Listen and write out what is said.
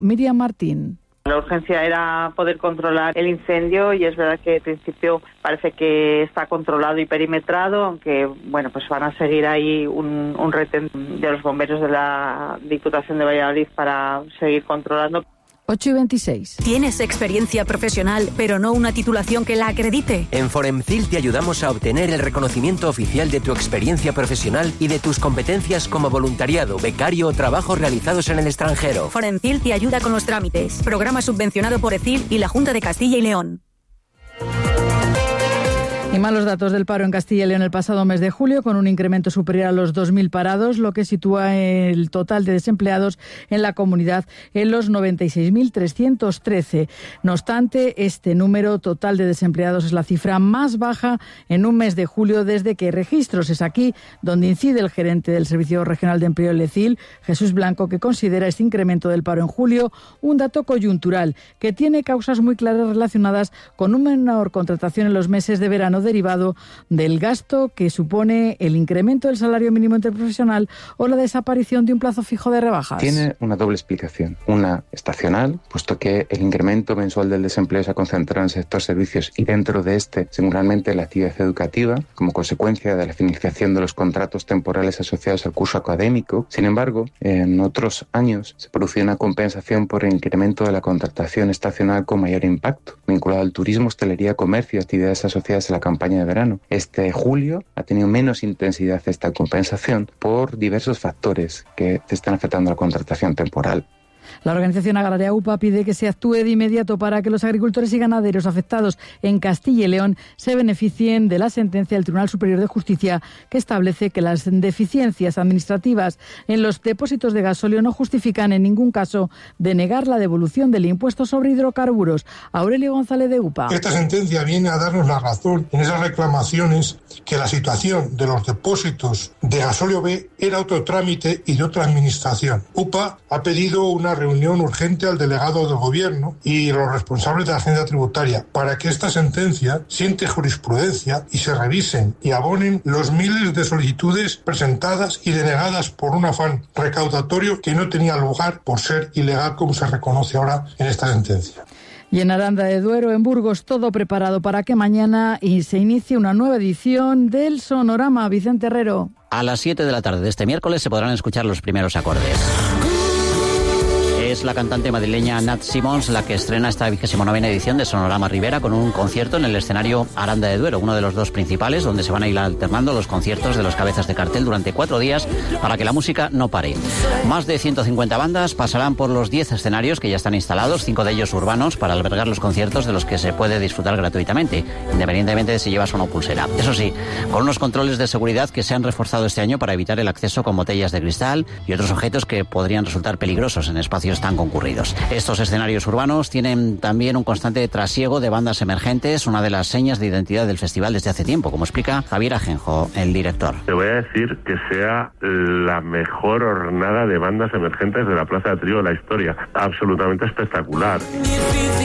Miriam Martín. La urgencia era poder controlar el incendio y es verdad que en principio parece que está controlado y perimetrado, aunque bueno, pues van a seguir ahí un retén de los bomberos de la Diputación de Valladolid para seguir controlando. 8:26. ¿Tienes experiencia profesional, pero no una titulación que la acredite? En Foremcil te ayudamos a obtener el reconocimiento oficial de tu experiencia profesional y de tus competencias como voluntariado, becario o trabajos realizados en el extranjero. Foremcil te ayuda con los trámites. Programa subvencionado por ECIL y la Junta de Castilla y León. Y malos datos del paro en Castilla y León el pasado mes de julio, con un incremento superior a los 2.000 parados, lo que sitúa el total de desempleados en la comunidad en los 96.313. No obstante, este número total de desempleados es la cifra más baja en un mes de julio desde que hay registros. Es aquí donde incide el gerente del Servicio Regional de Empleo, el ECIL, Jesús Blanco, que considera este incremento del paro en julio un dato coyuntural que tiene causas muy claras relacionadas con una menor contratación en los meses de verano derivado del gasto que supone el incremento del salario mínimo interprofesional o la desaparición de un plazo fijo de rebajas. Tiene una doble explicación. Una estacional, puesto que el incremento mensual del desempleo se ha concentrado en el sector servicios y dentro de este, singularmente, la actividad educativa, como consecuencia de la finalización de los contratos temporales asociados al curso académico. Sin embargo, en otros años se produjo una compensación por el incremento de la contratación estacional con mayor impacto, vinculado al turismo, hostelería, comercio y actividades asociadas a la campaña de verano. Este julio ha tenido menos intensidad esta compensación por diversos factores que están afectando a la contratación temporal. La organización agraria UPA pide que se actúe de inmediato para que los agricultores y ganaderos afectados en Castilla y León se beneficien de la sentencia del Tribunal Superior de Justicia que establece que las deficiencias administrativas en los depósitos de gasóleo no justifican en ningún caso denegar la devolución del impuesto sobre hidrocarburos. Aurelio González de UPA. Esta sentencia viene a darnos la razón en esas reclamaciones que la situación de los depósitos de gasóleo B era otro trámite y de otra administración. UPA ha pedido una reunión urgente al delegado del Gobierno y los responsables de la Hacienda Tributaria para que esta sentencia siente jurisprudencia y se revisen y abonen los miles de solicitudes presentadas y denegadas por un afán recaudatorio que no tenía lugar por ser ilegal, como se reconoce ahora en esta sentencia. Y en Aranda de Duero, en Burgos, todo preparado para que mañana se inicie una nueva edición del Sonorama. Vicente Herrero. A las 7 de la tarde de este miércoles se podrán escuchar los primeros acordes. Es la cantante madrileña Nat Simons la que estrena esta 29ª edición de Sonorama Ribera con un concierto en el escenario Aranda de Duero, uno de los dos principales, donde se van a ir alternando los conciertos de los cabezas de cartel durante 4 días para que la música no pare. Más de 150 bandas pasarán por los 10 escenarios que ya están instalados, 5 de ellos urbanos, para albergar los conciertos de los que se puede disfrutar gratuitamente, independientemente de si llevas o no pulsera. Eso sí, con unos controles de seguridad que se han reforzado este año para evitar el acceso con botellas de cristal y otros objetos que podrían resultar peligrosos en espacios tan concurridos. Estos escenarios urbanos tienen también un constante trasiego de bandas emergentes, una de las señas de identidad del festival desde hace tiempo, como explica Javier Ajenjo, el director. Te voy a decir que sea la mejor hornada de bandas emergentes de la Plaza de Trío de la historia. Absolutamente espectacular.